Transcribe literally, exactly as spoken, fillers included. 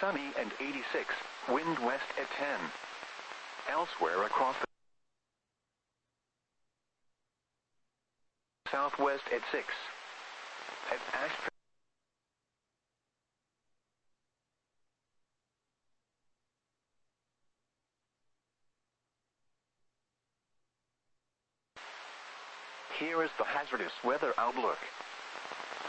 sunny and eighty-six, wind west at ten. Elsewhere across the southwest at six. At Ashford, here is the hazardous weather outlook.